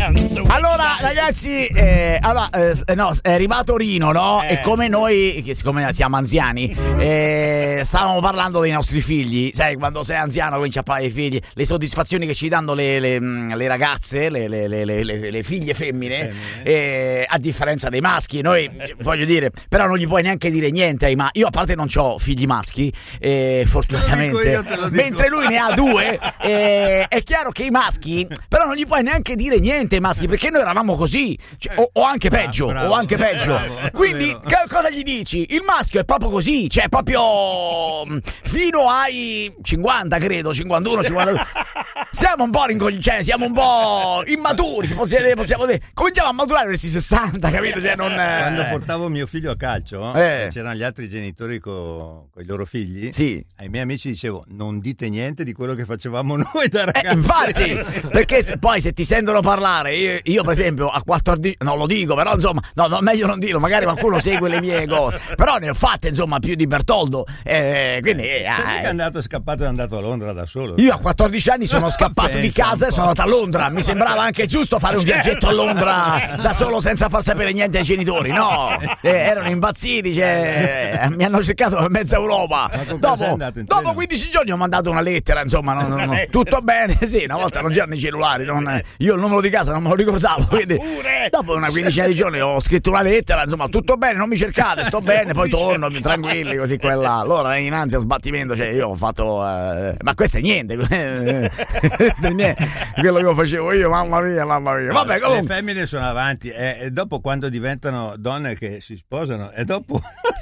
Allora ragazzi, è arrivato Rino, no? E come noi, che siccome siamo anziani, stavamo parlando dei nostri figli. Sai, quando sei anziano cominci a parlare dei figli, le soddisfazioni che ci danno le ragazze, le figlie femmine, a differenza dei maschi. Noi, voglio dire, però non gli puoi neanche dire niente io a parte non ho figli maschi, fortunatamente, mentre lui ne ha due. È chiaro che i maschi, però non gli puoi neanche dire niente ai maschi, perché noi eravamo così, cioè, o anche peggio, bravo, o anche peggio. bravo, Quindi cosa gli dici? Il maschio è proprio così, cioè proprio fino ai 50, credo, 51, 52. Siamo un po' cioè siamo un po' immaturi, possiamo dire. Cominciamo a maturare questi 60, capito? Cioè non Quando portavo mio figlio a calcio, c'erano gli altri genitori con i loro figli. Sì. Ai miei amici dicevo: non dite niente di quello che facevamo noi da ragazzi. Infatti, perché poi se ti sentono parlare, io per esempio a 14, non lo dico, però insomma, no, meglio non dirlo, magari qualcuno segue le mie cose, però ne ho fatte insomma più di Bertoldo, quindi è scappato e è andato a Londra da solo. Io a 14 anni sono scappato di casa e sono andato a Londra. Mi sembrava anche giusto fare un viaggetto a Londra da solo senza far sapere niente ai genitori. No, erano impazziti, cioè, mi hanno cercato per mezza Europa. Dopo 15 giorni ho mandato una lettera, insomma, tutto bene. Sì, una volta non c'erano i cellulari, io il numero di casa non me lo ricordavo, quindi dopo una quindicina di giorni ho scritto una lettera, insomma, tutto bene, non mi cercate, sto bene, poi torno, tranquilli, così quella. Allora in ansia, sbattimento, cioè io ho fatto ma questo è niente, questo è niente, quello che io facevo io, mamma mia. Vabbè, comunque. Le femmine sono avanti e dopo, quando diventano donne che si sposano, e dopo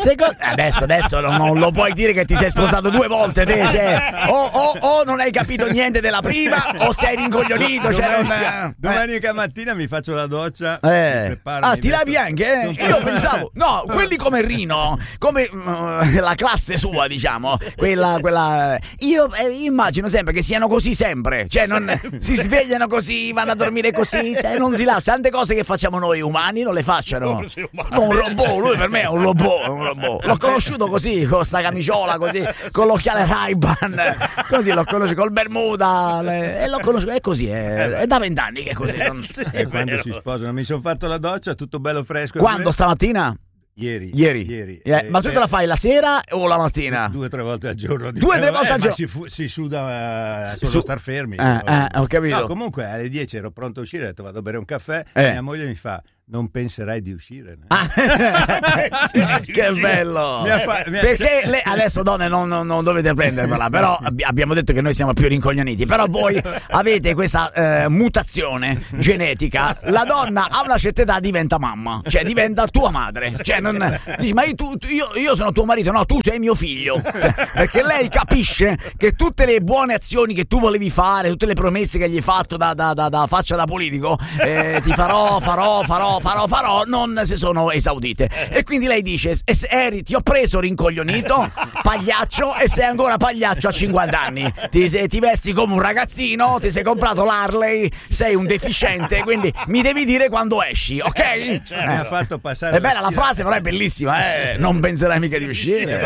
adesso non lo puoi dire che ti sei sposato 2 volte te, cioè, o non hai capito niente della prima o sei rincoglionito, domenica mattina mi faccio la doccia, ti lavi anche? Io pensavo, no, quelli come Rino, come la classe sua, diciamo, quella io immagino sempre che siano così sempre, cioè non si svegliano così, vanno a dormire così, cioè non si lascia. Tante cose che facciamo noi umani non le facciano un robot. Lui per me è un robot. L'ho conosciuto così, con sta camiciola così, con l'occhiale Ray-Ban, così l'ho conosciuto col Bermuda, e l'ho conosciuto, è così, è da 20 anni che è così. E quando si sposano mi sono fatto la doccia, tutto bello fresco. Quando? Stamattina? Ieri. Ma tu te la fai la sera o la mattina? 2 o 3 volte al giorno. 2 o 3 volte al giorno? Si suda solo star fermi. Ho capito. No, comunque alle 10 ero pronto a uscire, ho detto vado a bere un caffè, e mia moglie mi fa: non penserai di uscire, no? Che bello. Perché adesso donne non dovete prendervela, però abbiamo detto che noi siamo più rincoglioniti, però voi avete questa mutazione genetica. La donna a una certa età diventa mamma, cioè diventa tua madre, cioè non dici ma io sono tuo marito, no, tu sei mio figlio, perché lei capisce che tutte le buone azioni che tu volevi fare, tutte le promesse che gli hai fatto da faccia da politico, ti farò, non si sono esaudite, e quindi lei dice ti ho preso rincoglionito, pagliaccio, e sei ancora pagliaccio a 50 anni, ti vesti come un ragazzino, ti sei comprato l'Harley, sei un deficiente, quindi mi devi dire quando esci, ok? Mi ha fatto passare è bella la frase, però è bellissima, non penserai mica di uscire.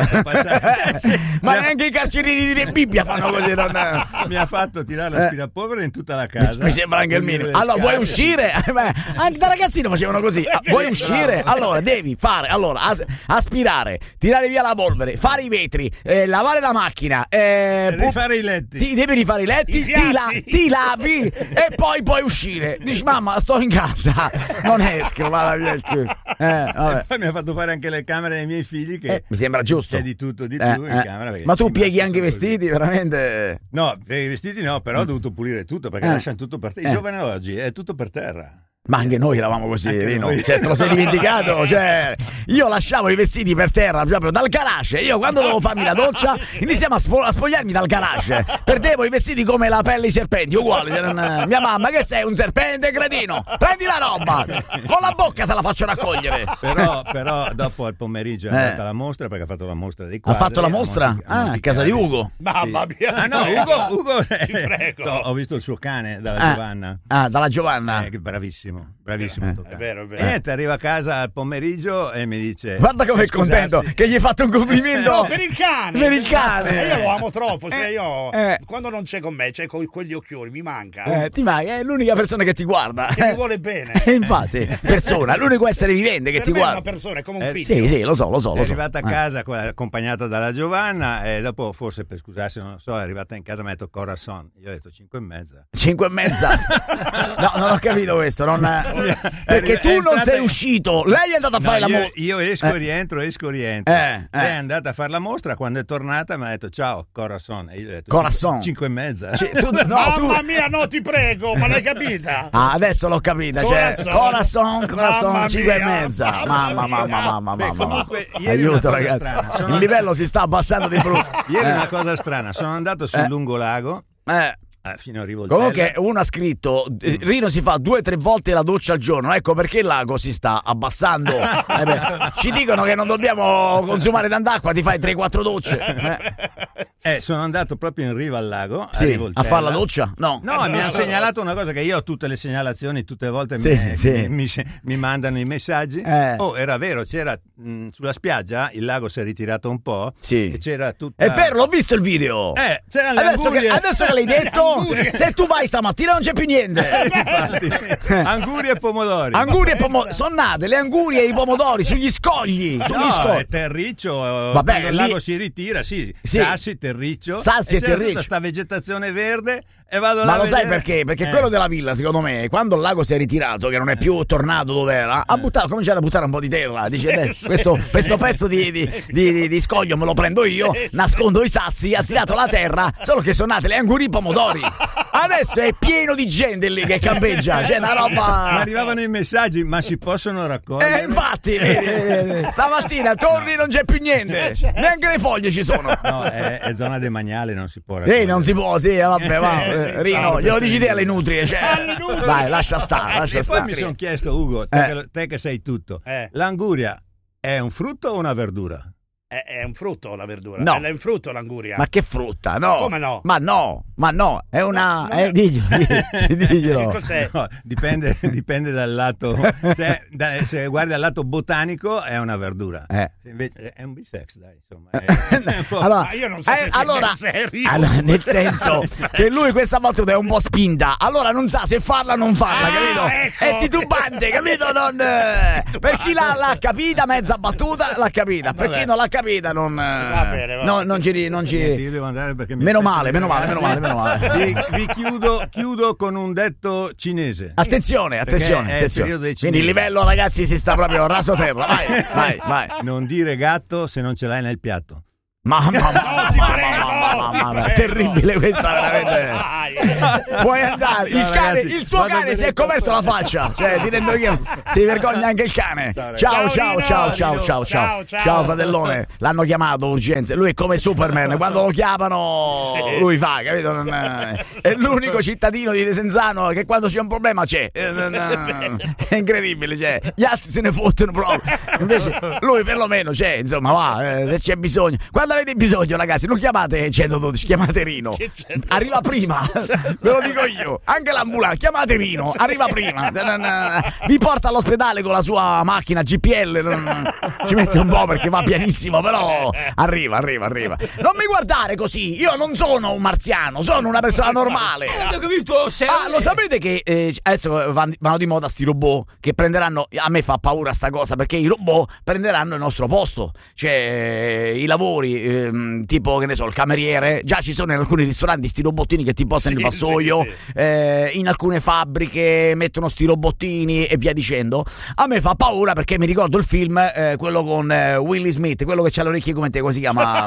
Ma neanche i carcerini di Re Bibbia fanno così. Mi ha fatto tirare l'aspirapolvere in tutta la casa. Mi sembra anche il minimo. Allora vuoi uscire? Anche da ragazzino facevano così. Vuoi uscire? Allora devi fare aspirare, tirare via la polvere, fare i vetri, lavare la macchina, rifare i letti. Devi rifare i letti, ti lavi e poi puoi uscire. Dici mamma sto in casa, non esco, vada via il culo. Poi mi ha fatto fare anche le camere dei miei figli, che mi sembra giusto. C'è di tutto di più in camera. Ma tu pieghi anche i vestiti, veramente? No, pieghi i vestiti no, però ho dovuto pulire tutto, perché lasciano tutto per terra. I giovani oggi è tutto per terra. Ma anche noi eravamo così, Rino. Cioè, te lo sei dimenticato? Cioè, io lasciavo i vestiti per terra proprio dal garage. Io quando dovevo farmi la doccia iniziamo a spogliarmi dal garage. Perdevo i vestiti come la pelle ai serpenti, uguale. Mia mamma, che sei un serpente, cretino? Prendi la roba, con la bocca te la faccio raccogliere. Però dopo al pomeriggio è andata alla mostra, perché ha fatto la mostra dei quadri. Ha fatto la mostra? A casa di Ugo. Mamma mia. Ah no, Ugo ti prego. Ho visto il suo cane dalla Giovanna. Dalla Giovanna. Che bravissimo. bravissimo a toccare. È vero. E niente, arriva a casa al pomeriggio e mi dice: guarda come è contento che gli hai fatto un complimento. No, per il cane. Per il cane. Io lo amo troppo, cioè io quando non c'è con me, c'è con quegli occhioni, mi manca. Ti manca, è l'unica persona che ti guarda. Che mi vuole bene. Infatti, persona, l'unico essere vivente che per ti me guarda. È una persona, è come un figlio. Sì, lo so. È arrivata a casa accompagnata dalla Giovanna e dopo, forse per scusarsi, non lo so, è arrivata in casa e mi ha detto Corazon. Io ho detto 5:30. 5:30? No, non ho capito questo. Perché tu non sei uscito, lei è andata a fare la mostra. Io esco e rientro. Lei è andata a fare la mostra, quando è tornata mi ha detto ciao Corazon. E io ho detto Corazon. 5:30. Mamma mia, no, ti prego, ma l'hai capita? Adesso l'ho capita. Corazon, 5:30. Mamma. Comunque, aiuto ragazzi, il livello si sta abbassando di brutto. Ieri una cosa strana, sono andato sul lungolago fino a Rivoltella. Comunque uno ha scritto: Rino si fa 2-3 volte la doccia al giorno, ecco perché il lago si sta abbassando. Ci dicono che non dobbiamo consumare tanta acqua, ti fai 3-4 docce. Sono andato proprio in riva al lago a fare la doccia? No, mi hanno segnalato una cosa, che io ho tutte le segnalazioni, tutte le volte mi mandano i messaggi. Era vero, c'era sulla spiaggia, il lago si è ritirato un po', e c'era tutta... È vero, l'ho visto il video. C'erano le adesso che l'hai detto, se tu vai stamattina non c'è più niente. Angurie e pomodori. Sono nate le angurie e i pomodori sugli scogli. È terriccio. Vabbè, il lago si ritira, sassi, terriccio. Sassi e terriccio. Tutta sta vegetazione verde. E vado ma lo sai perché? Perché quello della villa, secondo me, quando il lago si è ritirato, che non è più tornato dove era, ha cominciato a buttare un po' di terra. Dice: questo pezzo di scoglio me lo prendo io, nascondo i sassi, ha tirato la terra, solo che sono nate le angurie e i pomodori. Adesso è pieno di gente lì che campeggia, c'è una roba. Arrivavano i messaggi, ma si possono raccogliere? Infatti, stamattina torni, non c'è più niente, neanche le foglie ci sono. No, è zona demaniale, non si può raccogliere. Non si può, vabbè. Rino, glielo dici te alle nutrie, dai, lascia stare. E poi mi sono chiesto, Ugo, te che sai tutto, l'anguria è un frutto o una verdura? È un frutto la verdura? No. È un frutto l'anguria? Ma che frutta? No. Come no? Ma no, è una... diglielo. Cos'è? No, dipende dal lato. Se guardi dal lato botanico è una verdura. Se invece è un bisex, dai, insomma. Allora, io non so se serio. Allora, nel senso che lui questa battuta è un po' spinta, allora non sa se farla o non farla, capito? Ecco. È titubante, capito? Per chi l'ha capita, mezza battuta, l'ha capita. Per chi non l'ha capita, non ci io devo andare perché meno male. Vi chiudo con un detto cinese. Attenzione. Quindi il livello, ragazzi, si sta proprio raso terra. Vai. Non dire gatto se non ce l'hai nel piatto. Mamma, terribile questa, veramente. Puoi andare. Il suo cane si è coperto la faccia, ti rendo che si vergogna anche il cane. Ciao fratellone. L'hanno chiamato urgenze. Lui è come Superman, quando lo chiamano lui fa, capito? È l'unico cittadino di Desenzano che quando c'è un problema c'è. È incredibile, gli altri se ne fottono proprio. Invece lui perlomeno c'è, insomma, va, se c'è bisogno. Quando avete bisogno, ragazzi, non chiamate 112, chiamate Rino. Arriva prima, ve lo dico io. Anche l'ambulanza, chiamate Rino, arriva prima. Vi porta all'ospedale con la sua macchina GPL. Ci mette un po' perché va pianissimo, però arriva. Non mi guardare così, io non sono un marziano, sono una persona normale. Lo sapete che adesso vanno di moda sti robot che prenderanno, a me fa paura sta cosa, perché i robot prenderanno il nostro posto, cioè i lavori tipo, che ne so, il cameriere. Già ci sono in alcuni ristoranti sti robottini che ti portano il vassoio, in alcune fabbriche mettono sti robottini e via dicendo. A me fa paura perché mi ricordo il film, quello con Willy Smith, quello che c'ha le orecchie come te, come si chiama?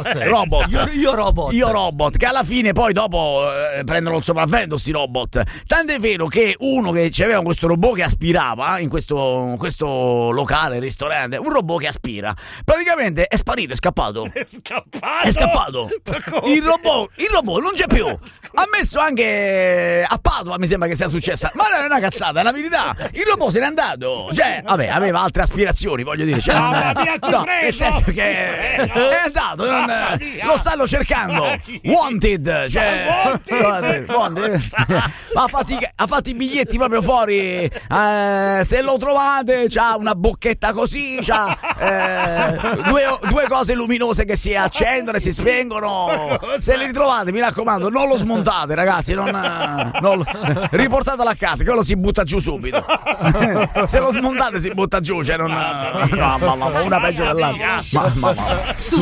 Io Robot, che alla fine poi dopo prendono il sopravvento sti robot. Tant'è vero che uno che c'aveva questo robot che aspirava in questo locale, ristorante, un robot che aspira, praticamente è sparito, è scappato. Il robot non c'è più. Ha successo anche a Padova, mi sembra che sia successa. Ma non è una cazzata, è una verità. Il robot se n'è andato. Cioè, vabbè, aveva altre aspirazioni, voglio dire. Cioè, nel senso che è andato, lo stanno cercando. Wanted, cioè wanted. Ha fatto i biglietti proprio fuori. Se lo trovate, c'ha una bocchetta così, c'ha due cose luminose che si accendono e si spengono. Se li ritrovate, mi raccomando, non lo smontate, ragazzi, riportatelo a casa, che quello si butta giù subito. Se lo smontate si butta giù, cioè una peggio dell'altra.